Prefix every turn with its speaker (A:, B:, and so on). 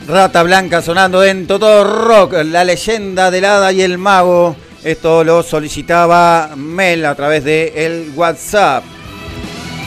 A: Rata Blanca sonando en Totó Rock, la leyenda del hada y el mago. Esto lo solicitaba Mel a través de el WhatsApp.